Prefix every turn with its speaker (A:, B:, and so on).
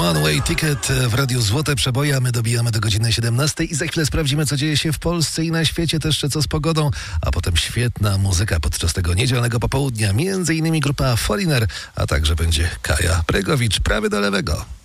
A: One Way Ticket w Radiu Złote Przeboje, a my dobijamy do godziny 17 i za chwilę sprawdzimy, co dzieje się w Polsce i na świecie, też co z pogodą, a potem świetna muzyka podczas tego niedzielnego popołudnia, między innymi grupa Foreigner, a także będzie Kaja Bregowicz, prawy do lewego.